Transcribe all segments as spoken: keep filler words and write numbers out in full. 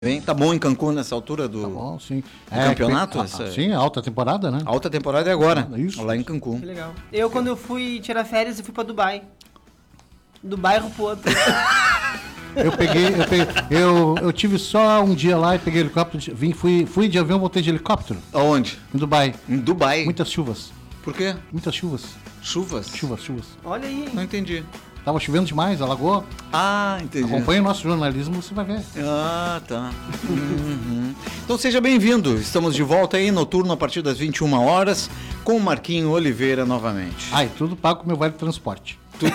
Bem, tá bom em Cancún nessa altura do, Tá bom, sim. do é, campeonato? Que, essa... Sim, alta temporada, né? Alta temporada é agora, Isso. lá em Cancún. Que legal. Eu, quando eu fui tirar férias, eu fui pra Dubai. Do bairro pro outro. Eu peguei, eu peguei, eu, eu tive só um dia lá e peguei helicóptero, vim, fui, fui de avião, voltei de helicóptero. Aonde? Em Dubai. Em Dubai? Muitas chuvas. Por quê? Muitas chuvas. Chuvas? Chuvas, chuvas. Olha aí. Não entendi. Tava chovendo demais, alagou. Ah, entendi. Acompanha o nosso jornalismo, você vai ver. Ah, tá. Uhum. Então seja bem-vindo. Estamos de volta aí, noturno a partir das vinte e uma horas, com o Marquinho Oliveira novamente. Ah, e tudo pago com meu vale transporte. Tudo...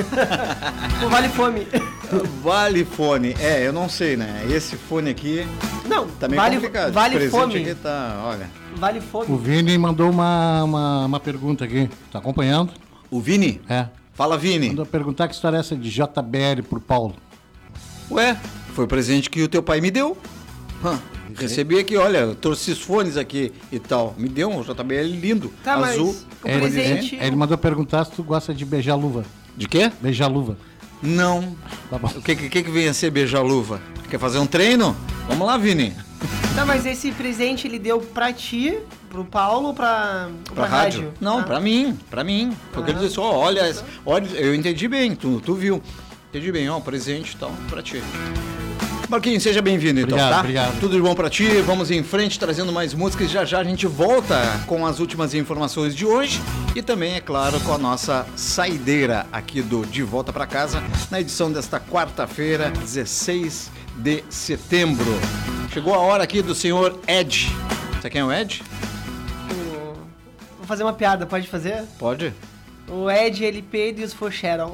O Vale Fome. Vale fone. É, eu não sei, né? Esse fone aqui Não, tá meio vale, complicado. vale Esse presente Fome. aqui tá, olha. Vale O Fome. Vini mandou uma, uma, uma pergunta aqui. Tá acompanhando? O Vini? É. Fala, Vini. Mandou perguntar que história é essa de J B L pro Paulo. Ué, foi o presente que o teu pai me deu. Hã, recebi aqui, olha, eu trouxe esses fones aqui e tal. Me deu um J B L lindo, Tá, mas azul. o Ele, presente... ele mandou perguntar se tu gosta de beijar luva. De quê? Beijar luva. Não. Tá bom. O que, que, que vem a ser beijar-luva? Quer fazer um treino? Vamos lá, Vini. Tá, mas esse presente ele deu pra ti, pro Paulo ou pra, ou Pra pra rádio? rádio? Não, Ah. pra mim, pra mim. Foi o que ele disse, ó, olha, olha, eu entendi bem, tu, tu viu. Entendi bem, ó, presente e tal, pra ti. Marquinhos, seja bem-vindo então, Obrigado, tá? obrigado. Tudo de bom pra ti, vamos em frente trazendo mais músicas. Já já a gente volta com as últimas informações de hoje e também, é claro, com a nossa saideira aqui do De Volta Pra Casa, na edição desta quarta-feira, dezesseis de setembro. Chegou a hora aqui do senhor Ed. Você quem é o Ed? O- Vou fazer uma piada, pode fazer? Pode. O Ed, ele peida e os focheram.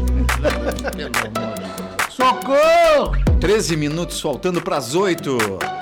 Socorro! treze minutos faltando pras oito.